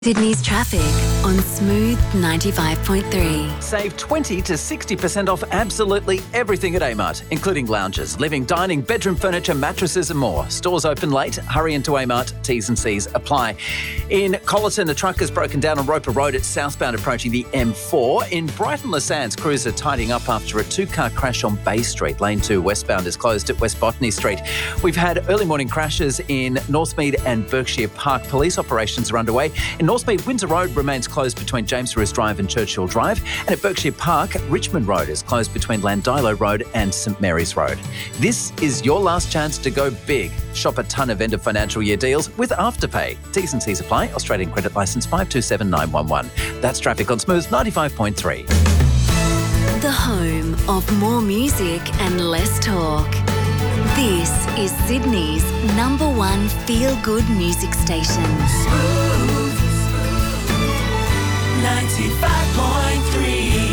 Sydney's traffic on Smooth 95.3. Save 20 to 60% off absolutely everything at Amart, including lounges, living, dining, bedroom furniture, mattresses and more. Stores open late. Hurry into Amart. T's and C's apply. In Collerton, a truck has broken down on Roper Road. It's southbound approaching the M4. In Brighton Le Sands, crews are tidying up after a two-car crash on Bay Street. Lane 2 westbound is closed at West Botany Street. We've had early morning crashes in Northmead and Berkshire Park. Police operations are underway. In Northmead, Windsor Road remains closed between James Roos Drive and Churchill Drive. And at Berkshire Park, Richmond Road is closed between Landilo Road and St Mary's Road. This is your last chance to go big. Shop a ton of end of financial year deals with Afterpay. T's and C's apply. Australian Credit Licence 527911. That's traffic on Smooth 95.3. The home of more music and less talk. This is Sydney's #1 feel-good music station. Smooth 95.3.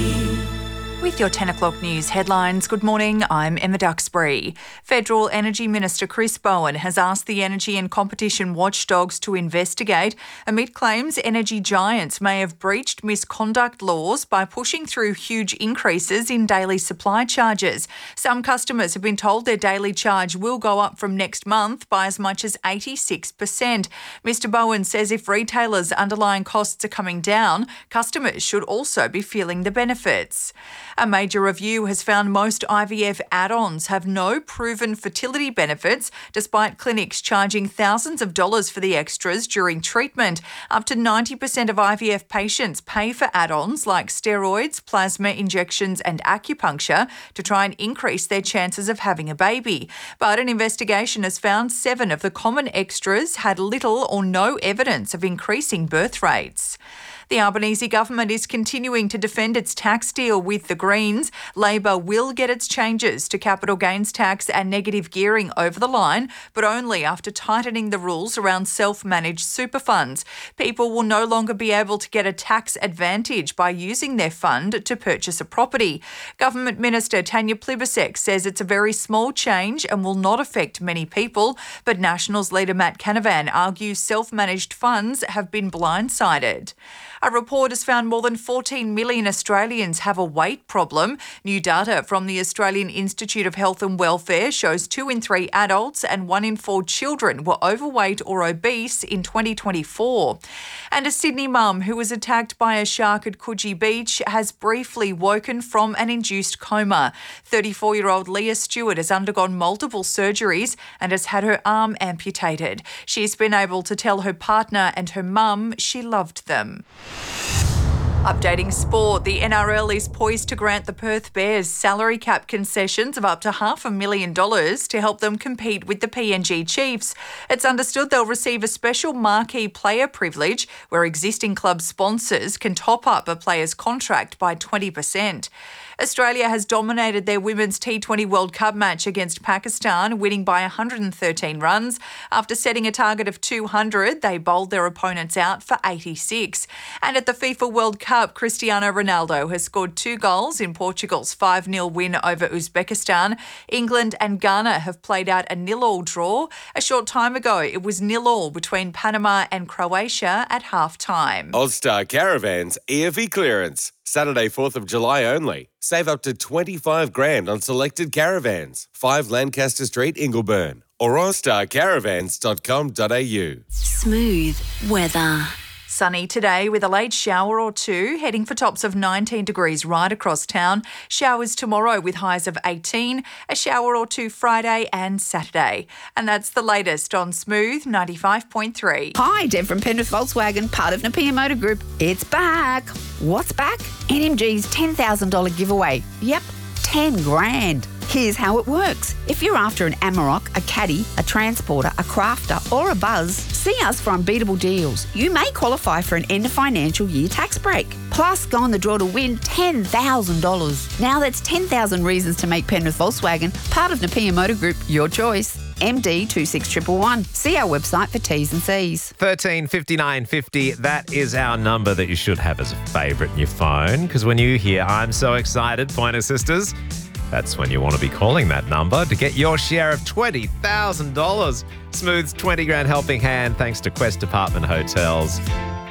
With your 10 o'clock news headlines, good morning, I'm Emma Duxbury. Federal Energy Minister Chris Bowen has asked the Energy and Competition Watchdogs to investigate amid claims energy giants may have breached misconduct laws by pushing through huge increases in daily supply charges. Some customers have been told their daily charge will go up from next month by as much as 86%. Mr Bowen says if retailers' underlying costs are coming down, customers should also be feeling the benefits. A major review has found most IVF add-ons have no proven fertility benefits, despite clinics charging thousands of dollars for the extras during treatment. Up to 90% of IVF patients pay for add-ons like steroids, plasma injections and acupuncture to try and increase their chances of having a baby. But an investigation has found 7 of the common extras had little or no evidence of increasing birth rates. The Albanese government is continuing to defend its tax deal with the Greens. Labor will get its changes to capital gains tax and negative gearing over the line, but only after tightening the rules around self-managed super funds. People will no longer be able to get a tax advantage by using their fund to purchase a property. Government Minister Tanya Plibersek says it's a very small change and will not affect many people, but Nationals leader Matt Canavan argues self-managed funds have been blindsided. A report has found more than 14 million Australians have a weight problem. New data from the Australian Institute of Health and Welfare shows 2 in 3 adults and 1 in 4 children were overweight or obese in 2024. And a Sydney mum who was attacked by a shark at Coogee Beach has briefly woken from an induced coma. 34-year-old Leah Stewart has undergone multiple surgeries and has had her arm amputated. She's been able to tell her partner and her mum she loved them. Updating sport, the NRL is poised to grant the Perth Bears salary cap concessions of up to $500,000 to help them compete with the PNG Chiefs. It's understood they'll receive a special marquee player privilege where existing club sponsors can top up a player's contract by 20%. Australia has dominated their Women's T20 World Cup match against Pakistan, winning by 113 runs. After setting a target of 200, they bowled their opponents out for 86. And at the FIFA World Cup, Cristiano Ronaldo has scored 2 goals in Portugal's 5-0 win over Uzbekistan. England and Ghana have played out a 0-0 draw. A short time ago, it was 0-0 between Panama and Croatia at half-time. All-Star Caravans EFE clearance. Saturday, 4th of July only. Save up to $25,000 on selected caravans. 5 Lancaster Street, Ingleburn. Or allstarcaravans.com.au. Smooth weather. Sunny today with a late shower or 2, heading for tops of 19 degrees right across town. Showers tomorrow with highs of 18, a shower or 2 Friday and Saturday. And that's the latest on Smooth 95.3. Hi, Deb from Penrith Volkswagen, part of Napier Motor Group. It's back. What's back? NMG's $10,000 giveaway. Yep, $10,000. Here's how it works. If you're after an Amarok, a Caddy, a Transporter, a Crafter or a Buzz, see us for unbeatable deals. You may qualify for an end of financial year tax break. Plus, go on the draw to win $10,000. Now that's 10,000 reasons to make Penrith Volkswagen part of Napier Motor Group your choice. MD 26111. See our website for T's and C's. 13 59 50. That is our number that you should have as a favourite in your phone. Because when you hear "I'm so excited," Pointer Sisters, that's when you want to be calling that number to get your share of $20,000. Smooth's $20,000 helping hand thanks to Quest Apartment Hotels.